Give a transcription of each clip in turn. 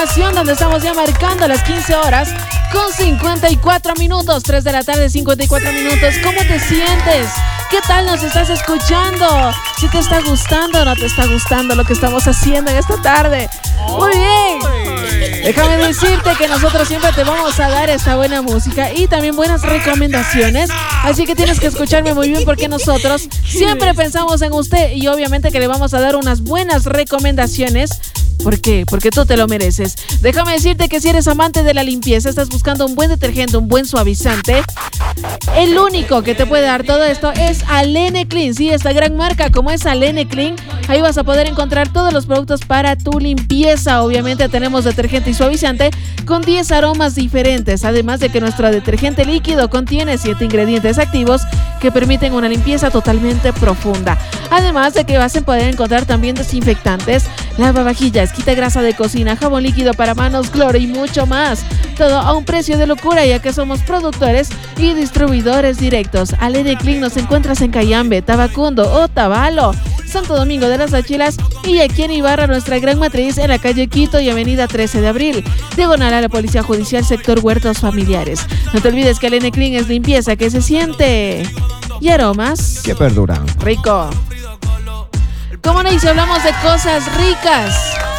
información donde estamos ya marcando las 15 horas con 54 minutos, 3 de la tarde, 54 minutos. ¿Cómo te sientes? ¿Qué tal nos estás escuchando? ¿Si te está gustando o no te está gustando lo que estamos haciendo en esta tarde? Muy bien. Déjame decirte que nosotros siempre te vamos a dar esta buena música y también buenas recomendaciones. Así que tienes que escucharme muy bien porque nosotros siempre pensamos en usted y obviamente que le vamos a dar unas buenas recomendaciones. ¿Por qué? Porque tú te lo mereces. Déjame decirte que si eres amante de la limpieza, estás buscando un buen detergente, un buen suavizante, el único que te puede dar todo esto es Alene Clean. Sí, esta gran marca como es Alene Clean, ahí vas a poder encontrar todos los productos para tu limpieza. Obviamente tenemos detergente y suavizante con 10 aromas diferentes, además de que nuestro detergente líquido contiene 7 ingredientes activos que permiten una limpieza totalmente profunda. Además de que vas a poder encontrar también desinfectantes, lavavajillas, quita grasa de cocina, jabón líquido para manos, cloro y mucho más. Todo a un precio de locura, ya que somos productores y distribuidores directos. Alene Clean nos encuentras en Cayambe, Tabacundo, Otavalo, Santo Domingo de las Áchilas y aquí en Ibarra, nuestra gran matriz en la calle Quito y avenida 13 de abril, diagonal a la Policía Judicial, sector Huertos Familiares. No te olvides que Alene Clean es limpieza que se siente y aromas que perduran. Rico. ¿Cómo no? Y si hablamos de cosas ricas.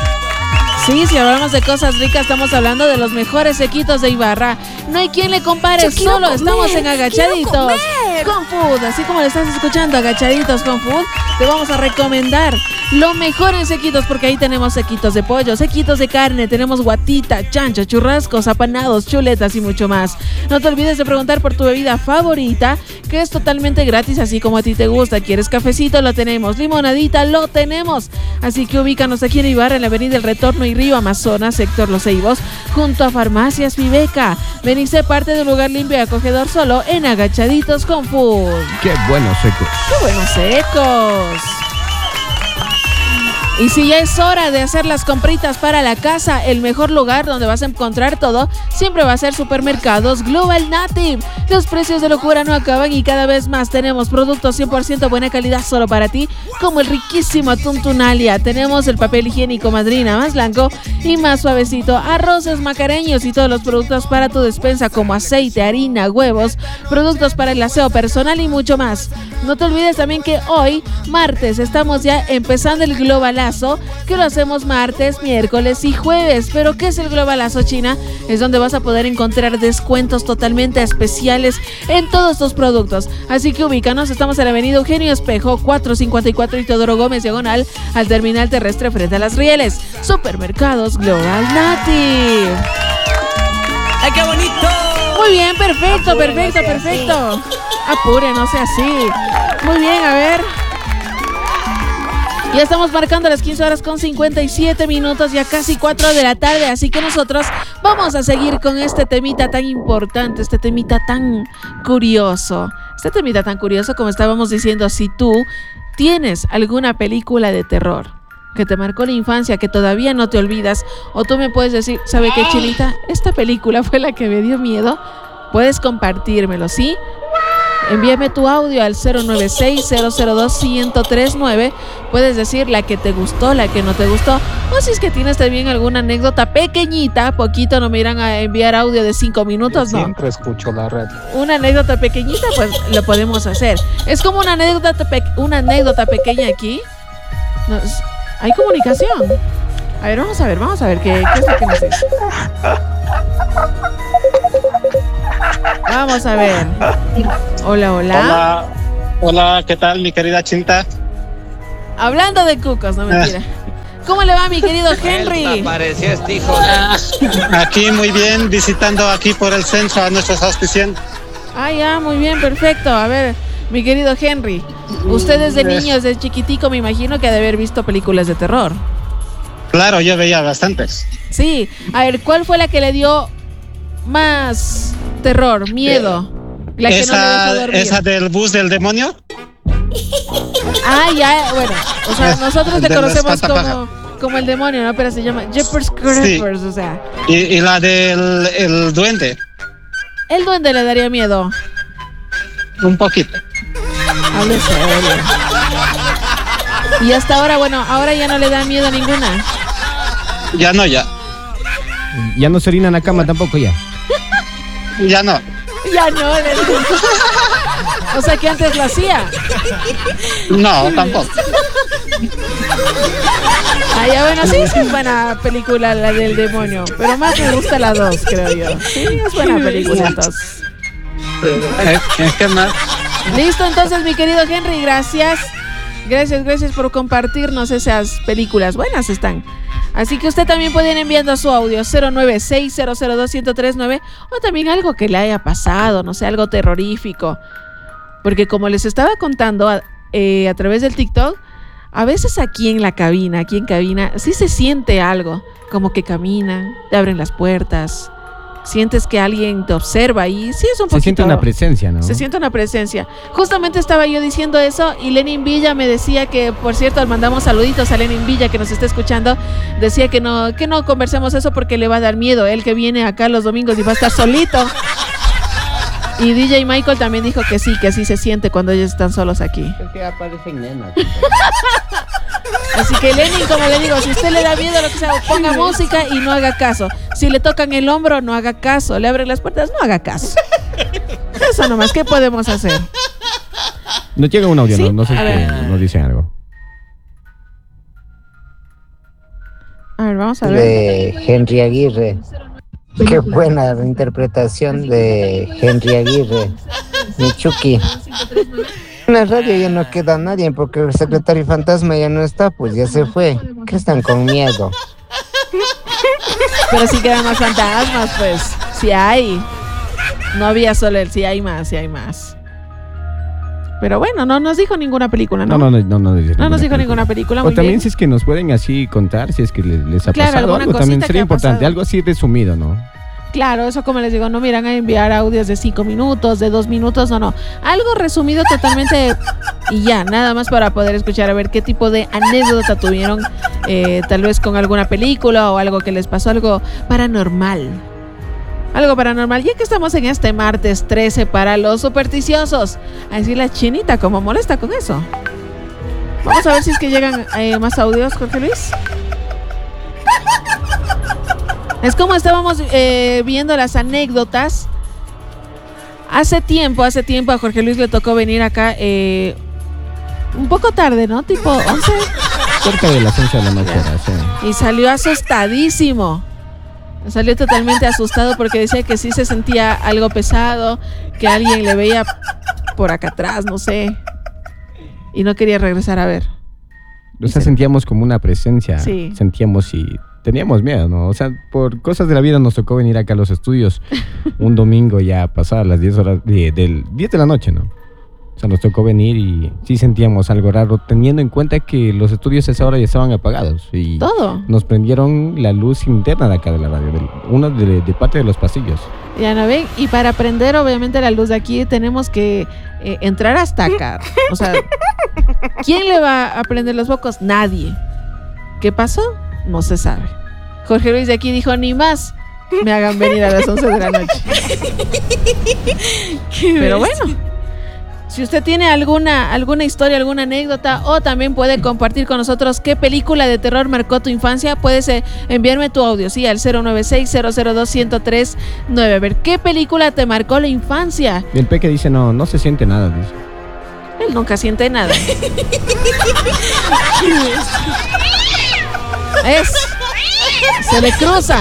Sí, si hablamos de cosas ricas, estamos hablando de los mejores sequitos de Ibarra. No hay quien le compare, solo estamos en Agachaditos con Food. Así como le estás escuchando, Agachaditos con Food, te vamos a recomendar lo mejor en sequitos, porque ahí tenemos sequitos de pollo, sequitos de carne, tenemos guatita, chancho, churrascos, apanados, chuletas y mucho más. No te olvides de preguntar por tu bebida favorita, que es totalmente gratis, así como a ti te gusta. ¿Quieres cafecito? Lo tenemos. Limonadita, lo tenemos. Así que ubícanos aquí en Ibarra, en la avenida El Retorno y Río Amazonas, sector Los Ceibos, junto a Farmacias Viveca. Ven y sé parte de un lugar limpio y acogedor solo en Agachaditos con Food. ¡Qué buenos secos! ¡Qué buenos secos! Y si ya es hora de hacer las compritas para la casa, el mejor lugar donde vas a encontrar todo siempre va a ser Supermercados Global Native. Los precios de locura no acaban y cada vez más tenemos productos 100% buena calidad solo para ti, como el riquísimo atún Tunalia. Tenemos el papel higiénico Madrina, más blanco y más suavecito, arroces macareños y todos los productos para tu despensa como aceite, harina, huevos, productos para el aseo personal y mucho más. No te olvides también que hoy, martes, estamos ya empezando el Globalazo, que lo hacemos martes, miércoles y jueves. ¿Pero qué es el Globalazo, China? Es donde vas a poder encontrar descuentos totalmente especiales en todos estos productos. Así que ubícanos, estamos en la avenida Eugenio Espejo, 454 y Teodoro Gómez, diagonal al terminal terrestre frente a Las Rieles. Supermercados Global Native. ¡Ay, qué bonito! Muy bien, perfecto, apure, perfecto. Apure, no sea así. Muy bien, a ver. Ya estamos marcando las 15 horas con 57 minutos, ya casi 4 de la tarde, así que nosotros vamos a seguir con este temita tan importante, este temita tan curioso. Este temita tan curioso, como estábamos diciendo, si tú tienes alguna película de terror que te marcó la infancia, que todavía no te olvidas, o tú me puedes decir, ¿sabe qué, Chinita? Esta película fue la que me dio miedo. Puedes compartírmelo, ¿sí? Envíame tu audio al 096-002-1039. Puedes decir la que te gustó, la que no te gustó. O si es que tienes también alguna anécdota pequeñita, poquito, no me irán a enviar audio de 5 minutos, no. Siempre escucho la radio. Una anécdota pequeñita, pues lo podemos hacer. Es como una anécdota pequeña aquí. No, hay comunicación. A ver, vamos a ver qué es lo que nos dice. Vamos a ver. Hola. Hola, ¿qué tal, mi querida Chinta? Hablando de cucos, no mentira. ¿Cómo le va, mi querido Henry? Apareció este hijo. Aquí muy bien, visitando aquí por el centro a nuestros auspiciantes. Ah, ya, muy bien, perfecto. A ver, mi querido Henry, usted desde niño, desde chiquitico, me imagino que ha de haber visto películas de terror. Claro, yo veía bastantes. Sí, a ver, ¿cuál fue la que le dio más terror, miedo? La que no le dejó dormir. ¿Esa del bus del demonio? Ah, ya, bueno, o sea, nosotros le conocemos como el demonio, ¿no? Pero se llama Jeepers Creepers, sí. O sea. Y la del el duende. El duende le daría miedo. Un poquito. Hable serio. Y hasta ahora, bueno, ahora ya no le da miedo a ninguna. Ya no, ya. Ya no se orina en la cama tampoco ya. Ya no. Ya no, o sea que antes lo hacía. No, tampoco. Ah, ya bueno, sí es buena película la del demonio, pero más me gusta la 2, creo yo. Sí, es buena película entonces. ¿Qué más? Listo, entonces mi querido Henry, gracias. Gracias por compartirnos esas películas. Buenas están. Así que usted también puede ir enviando su audio 096002139 o también algo que le haya pasado, no sé, algo terrorífico. Porque como les estaba contando a través del TikTok, a veces aquí en cabina, sí se siente algo, como que caminan, te abren las puertas, sientes que alguien te observa y sí es un poquito... Se siente una presencia, ¿no? Se siente una presencia. Justamente estaba yo diciendo eso y Lenin Villa me decía que, por cierto, mandamos saluditos a Lenin Villa que nos está escuchando, decía que no conversemos eso porque le va a dar miedo, él que viene acá los domingos y va a estar solito. Y DJ Michael también dijo que sí, que así se siente cuando ellos están solos aquí. Es que aparecen nenas. Así que Lenin, como le digo, si usted le da miedo, lo que sea, ponga música y no haga caso. Si le tocan el hombro, no haga caso. Le abren las puertas, no haga caso. Eso nomás, ¿qué podemos hacer? Nos llega un audio, ¿Sí? no sé si nos dicen algo. A ver, vamos a ver. De Henry Aguirre. Qué buena interpretación de Henry Aguirre. Michuki. En la radio ya no queda nadie porque el secretario fantasma ya no está, pues ya se fue. ¿Qué están con miedo? Pero sí quedan más fantasmas, pues. Sí hay. No había solo él, sí hay más. Pero bueno, no nos dijo ninguna película, ¿no? No nos dijo ninguna película. O muy también bien. si es que nos pueden así contar, si es que les ha pasado algo, también sería importante, algo así resumido, ¿no? Claro, eso como les digo, no miran a enviar audios de 5 minutos, de 2 minutos, no. Algo resumido totalmente y ya, nada más para poder escuchar a ver qué tipo de anécdota tuvieron, tal vez con alguna película o algo que les pasó, algo paranormal. Ya que estamos en este martes 13 para los supersticiosos. Así la chinita como molesta con eso. Vamos a ver si es que llegan más audios, Jorge Luis. Es como estábamos viendo las anécdotas. Hace tiempo a Jorge Luis le tocó venir acá un poco tarde, ¿no? Tipo 11. Cerca de las 11 de la noche. Sí. Y salió asustadísimo. Salió totalmente asustado porque decía que sí se sentía algo pesado, que alguien le veía por acá atrás, no sé. Y no quería regresar a ver. O sea, sentíamos como una presencia. Sí. Sentíamos y teníamos miedo, ¿no? O sea, por cosas de la vida nos tocó venir acá a los estudios un domingo ya pasadas las 10 horas del 10 de la noche, ¿no? O sea, nos tocó venir y sí sentíamos algo raro, teniendo en cuenta que los estudios a esa hora ya estaban apagados. Y todo. Nos prendieron la luz interna de acá de la radio, uno de parte de los pasillos. Ya no ven, y para prender obviamente la luz de aquí tenemos que entrar hasta acá. O sea, ¿quién le va a prender los focos? Nadie. ¿Qué pasó? No se sabe. Jorge Luis de aquí dijo, ni más me hagan venir a las 11 de la noche. Pero bueno, si usted tiene alguna historia, alguna anécdota, o también puede compartir con nosotros qué película de terror marcó tu infancia, puedes enviarme tu audio, sí, al 096-002-1039. A ver, ¿qué película te marcó la infancia? El Peque dice, no se siente nada, dice. Él nunca siente nada. Se le cruza.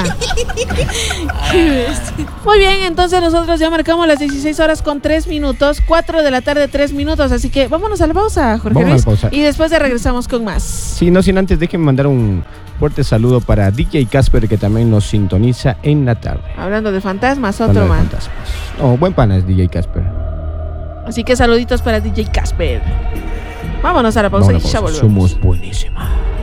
Muy bien, entonces nosotros ya marcamos las 16 horas con 3 minutos, 4 de la tarde 3 minutos, así que vámonos a la pausa, Jorge Luis. Y después regresamos con más. Sí, no sin antes déjenme mandar un fuerte saludo para DJ Casper, que también nos sintoniza en la tarde. Hablando de fantasmas, otro man. Oh, buen pana es DJ Casper. Así que saluditos para DJ Casper. Vámonos a la pausa y ya volvemos. Somos buenísimas.